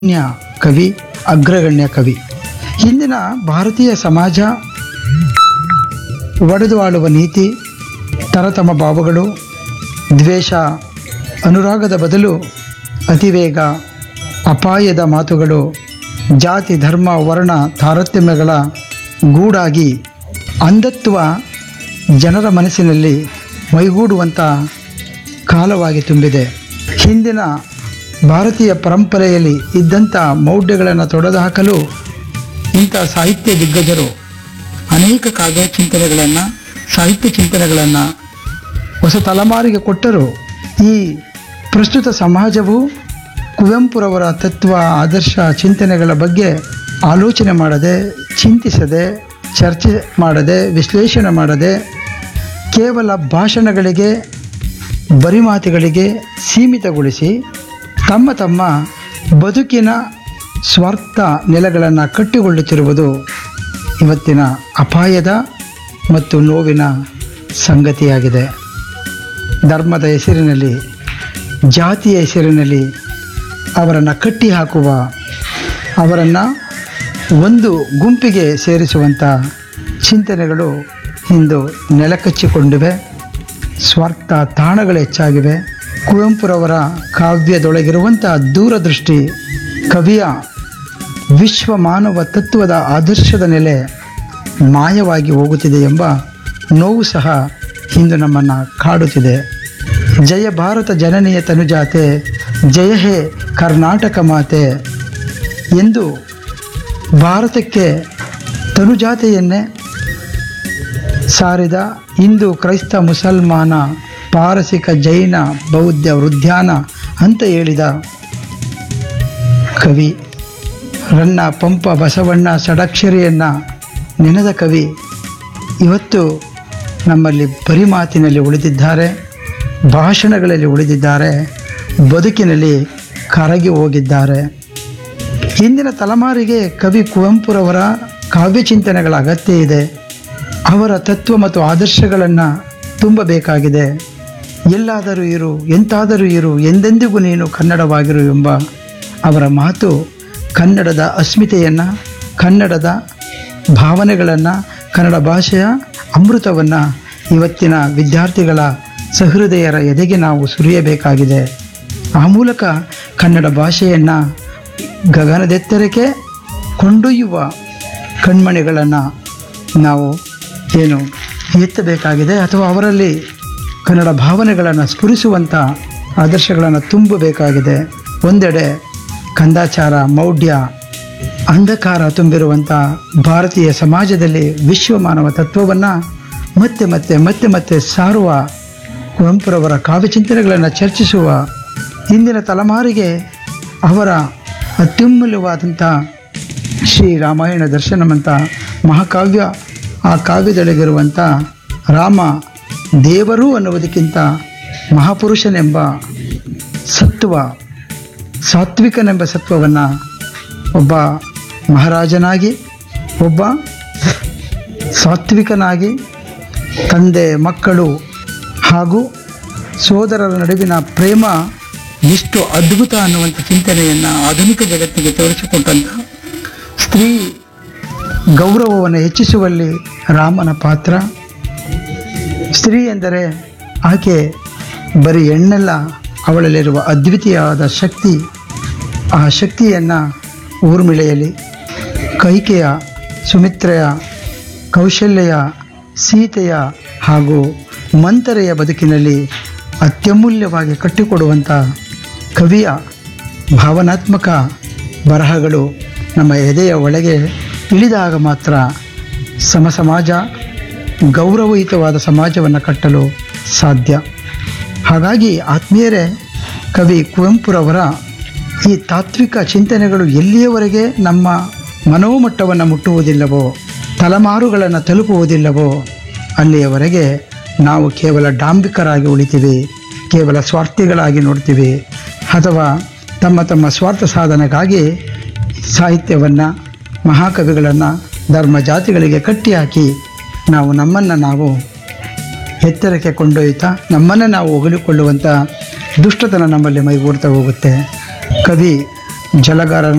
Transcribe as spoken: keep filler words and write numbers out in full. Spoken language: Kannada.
ಗಣ್ಯ ಕವಿ, ಅಗ್ರಗಣ್ಯ ಕವಿ. ಇಂದಿನ ಭಾರತೀಯ ಸಮಾಜ ಒಡೆದು ಆಳುವ ನೀತಿ, ತರತಮ ಭಾವಗಳು, ದ್ವೇಷ, ಅನುರಾಗದ ಬದಲು ಅತಿವೇಗ, ಅಪಾಯದ ಮಾತುಗಳು, ಜಾತಿ ಧರ್ಮ ವರ್ಣ ತಾರತಮ್ಯಗಳ ಗೂಡಾಗಿ ಅಂಧತ್ವ ಜನರ ಮನಸ್ಸಿನಲ್ಲಿ ಮೈಗೂಡುವಂಥ ಕಾಲವಾಗಿ ತುಂಬಿದೆ. ಹಿಂದಿನ ಭಾರತೀಯ ಪರಂಪರೆಯಲ್ಲಿ ಇದ್ದಂಥ ಮೌಢ್ಯಗಳನ್ನು ತೊಡೆದುಹಾಕಲು ಇಂಥ ಸಾಹಿತ್ಯ ದಿಗ್ಗಜರು ಅನೇಕ ಕಾವ್ಯ ಚಿಂತನೆಗಳನ್ನು, ಸಾಹಿತ್ಯ ಚಿಂತನೆಗಳನ್ನು ಹೊಸ ತಲೆಮಾರಿಗೆ ಕೊಟ್ಟರು. ಈ ಪ್ರಸ್ತುತ ಸಮಾಜವು ಕುವೆಂಪುರವರ ತತ್ವ, ಆದರ್ಶ, ಚಿಂತನೆಗಳ ಬಗ್ಗೆ ಆಲೋಚನೆ ಮಾಡದೆ, ಚಿಂತಿಸದೆ, ಚರ್ಚೆ ಮಾಡದೆ, ವಿಶ್ಲೇಷಣೆ ಮಾಡದೆ, ಕೇವಲ ಭಾಷಣಗಳಿಗೆ, ಬರಿಮಾತುಗಳಿಗೆ ಸೀಮಿತಗೊಳಿಸಿ ತಮ್ಮ ತಮ್ಮ ಬದುಕಿನ ಸ್ವಾರ್ಥ ನೆಲೆಗಳನ್ನು ಕಟ್ಟಿಕೊಳ್ಳುತ್ತಿರುವುದು ಇವತ್ತಿನ ಅಪಾಯದ ಮತ್ತು ನೋವಿನ ಸಂಗತಿಯಾಗಿದೆ. ಧರ್ಮದ ಹೆಸರಿನಲ್ಲಿ, ಜಾತಿಯ ಹೆಸರಿನಲ್ಲಿ ಅವರನ್ನು ಕಟ್ಟಿ ಹಾಕುವ, ಅವರನ್ನು ಒಂದು ಗುಂಪಿಗೆ ಸೇರಿಸುವಂಥ ಚಿಂತನೆಗಳು ಇಂದು ನೆಲಕಚ್ಚಿಕೊಂಡಿವೆ. ಸ್ವಾರ್ಥ ತಾಣಗಳು ಹೆಚ್ಚಾಗಿವೆ. ಕುವೆಂಪುರವರ ಕಾವ್ಯದೊಳಗಿರುವಂಥ ದೂರದೃಷ್ಟಿ, ಕವಿಯ ವಿಶ್ವ ಮಾನವ ತತ್ವದ ಆದರ್ಶದ ನೆಲೆ ಮಾಯವಾಗಿ ಹೋಗುತ್ತಿದೆ ಎಂಬ ನೋವು ಸಹ ಇಂದು ನಮ್ಮನ್ನು ಕಾಡುತ್ತಿದೆ. ಜಯ ಭಾರತ ಜನನಿಯ ತನುಜಾತೆ, ಜಯ ಹೇ ಕರ್ನಾಟಕ ಮಾತೆ ಎಂದು ಭಾರತಕ್ಕೆ ತನುಜಾತೆಯನ್ನೇ ಸಾರಿದ ಹಿಂದೂ, ಕ್ರೈಸ್ತ, ಮುಸಲ್ಮಾನ, ಪಾರಸಿಕ, ಜೈನ, ಬೌದ್ಧ, ವೃದ್ಧಾನ ಅಂತ ಹೇಳಿದ ಕವಿ, ರನ್ನ, ಪಂಪ, ಬಸವಣ್ಣ, ಷಡಕ್ಷರಿಯನ್ನು ನೆನೆದ ಕವಿ ಇವತ್ತು ನಮ್ಮಲ್ಲಿ ಬರಿ ಮಾತಿನಲ್ಲಿ ಉಳಿದಿದ್ದಾರೆ, ಭಾಷಣಗಳಲ್ಲಿ ಉಳಿದಿದ್ದಾರೆ, ಬದುಕಿನಲ್ಲಿ ಕರಗಿ ಹೋಗಿದ್ದಾರೆ. ಇಂದಿನ ತಲೆಮಾರಿಗೆ ಕವಿ ಕುವೆಂಪುರವರ ಕಾವ್ಯ ಚಿಂತನೆಗಳ ಅಗತ್ಯ ಇದೆ. ಅವರ ತತ್ವ ಮತ್ತು ಆದರ್ಶಗಳನ್ನು ತುಂಬಬೇಕಾಗಿದೆ. ಎಲ್ಲಾದರೂ ಇರು, ಎಂತಾದರೂ ಇರು, ಎಂದೆಂದಿಗೂ ನೀನು ಕನ್ನಡವಾಗಿರು ಎಂಬ ಅವರ ಮಾತು ಕನ್ನಡದ ಅಸ್ಮಿತೆಯನ್ನು, ಕನ್ನಡದ ಭಾವನೆಗಳನ್ನು, ಕನ್ನಡ ಭಾಷೆಯ ಅಮೃತವನ್ನು ಇವತ್ತಿನ ವಿದ್ಯಾರ್ಥಿಗಳ ಸಹೃದಯರ ಎದೆಗೆ ನಾವು ಸುರಿಯಬೇಕಾಗಿದೆ. ಆ ಮೂಲಕ ಕನ್ನಡ ಭಾಷೆಯನ್ನು ಗಗನದೆತ್ತರಕ್ಕೆ ಕೊಂಡೊಯ್ಯುವ ಕಣ್ಮಣಿಗಳನ್ನು ನಾವು ಏನು ಎತ್ತಬೇಕಾಗಿದೆ, ಅಥವಾ ಅವರಲ್ಲಿ ಕನ್ನಡ ಭಾವನೆಗಳನ್ನು ಸ್ಫುರಿಸುವಂಥ ಆದರ್ಶಗಳನ್ನು ತುಂಬಬೇಕಾಗಿದೆ. ಒಂದೆಡೆ ಕಂದಾಚಾರ, ಮೌಢ್ಯ, ಅಂಧಕಾರ ತುಂಬಿರುವಂಥ ಭಾರತೀಯ ಸಮಾಜದಲ್ಲಿ ವಿಶ್ವಮಾನವ ತತ್ವವನ್ನು ಮತ್ತೆ ಮತ್ತೆ ಮತ್ತೆ ಮತ್ತೆ ಸಾರುವ ಕುವೆಂಪುರವರ ಕಾವ್ಯಚಿಂತನೆಗಳನ್ನು ಚರ್ಚಿಸುವ ಇಂದಿನ ತಲೆಮಾರಿಗೆ ಅವರ ಅತ್ಯಮೂಲ್ಯವಾದಂಥ ಶ್ರೀ ರಾಮಾಯಣ ದರ್ಶನಮಂಥ ಮಹಾಕಾವ್ಯ, ಆ ಕಾವ್ಯದೊಳಗಿರುವಂಥ ರಾಮ ದೇವರು ಅನ್ನುವುದಕ್ಕಿಂತ ಮಹಾಪುರುಷನೆಂಬ ಸತ್ವ, ಸಾತ್ವಿಕನೆಂಬ ಸತ್ವವನ್ನು ಒಬ್ಬ ಮಹಾರಾಜನಾಗಿ, ಒಬ್ಬ ಸಾತ್ವಿಕನಾಗಿ, ತಂದೆ ಮಕ್ಕಳು ಹಾಗೂ ಸೋದರರ ನಡುವಿನ ಪ್ರೇಮ ಎಷ್ಟು ಅದ್ಭುತ ಅನ್ನುವಂಥ ಚಿಂತನೆಯನ್ನು ಆಧುನಿಕ ಜಗತ್ತಿಗೆ ತೋರಿಸಿಕೊಟ್ಟಂಥ, ಸ್ತ್ರೀ ಗೌರವವನ್ನು ಹೆಚ್ಚಿಸುವಲ್ಲಿ ರಾಮನ ಪಾತ್ರ. ಸ್ತ್ರೀ ಎಂದರೆ ಆಕೆ ಬರೀ ಹೆಣ್ಣಲ್ಲ, ಅವಳಲ್ಲಿರುವ ಅದ್ವಿತೀಯವಾದ ಶಕ್ತಿ. ಆ ಶಕ್ತಿಯನ್ನು ಊರ್ಮಿಳೆಯಲ್ಲಿ ಕೈಕೆಯ, ಸುಮಿತ್ರೆಯ, ಕೌಶಲ್ಯ, ಸೀತೆಯ ಹಾಗೂ ಮಂಥರೆಯ ಬದುಕಿನಲ್ಲಿ ಅತ್ಯಮೂಲ್ಯವಾಗಿ ಕಟ್ಟಿಕೊಡುವಂಥ ಕವಿಯ ಭಾವನಾತ್ಮಕ ಬರಹಗಳು ನಮ್ಮ ಎದೆಯ ಒಳಗೆ ಇಳಿದಾಗ ಮಾತ್ರ ಸಮ ಸಮಾಜ, ಗೌರವಯುತವಾದ ಸಮಾಜವನ್ನು ಕಟ್ಟಲು ಸಾಧ್ಯ. ಹಾಗಾಗಿ ಆತ್ಮೀಯರೇ, ಕವಿ ಕುವೆಂಪುರವರ ಈ ತಾತ್ವಿಕ ಚಿಂತನೆಗಳು ಎಲ್ಲಿಯವರೆಗೆ ನಮ್ಮ ಮನೋಮಟ್ಟವನ್ನು ಮುಟ್ಟುವುದಿಲ್ಲವೋ, ತಲೆಮಾರುಗಳನ್ನು ತಲುಪುವುದಿಲ್ಲವೋ, ಅಲ್ಲಿಯವರೆಗೆ ನಾವು ಕೇವಲ ಡಾಂಬಿಕರಾಗಿ ಉಳಿತೀವಿ, ಕೇವಲ ಸ್ವಾರ್ಥಿಗಳಾಗಿ ನೋಡ್ತೀವಿ, ಅಥವಾ ತಮ್ಮ ತಮ್ಮ ಸ್ವಾರ್ಥ ಸಾಧನೆಗಾಗಿ ಸಾಹಿತ್ಯವನ್ನು, ಮಹಾಕವಿಗಳನ್ನು, ಧರ್ಮ ಜಾತಿಗಳಿಗೆ ಕಟ್ಟಿಹಾಕಿ ನಾವು ನಮ್ಮನ್ನು ನಾವು ಎತ್ತರಕ್ಕೆ ಕೊಂಡೊಯ್ಯುತ್ತಾ ನಮ್ಮನ್ನು ನಾವು ಹೊಗಳಿಕೊಳ್ಳುವಂಥ ದುಷ್ಟತನ ನಮ್ಮಲ್ಲಿ ಮೈಗೂಡ್ತಾ ಹೋಗುತ್ತೆ. ಕವಿ ಜಲಗಾರನ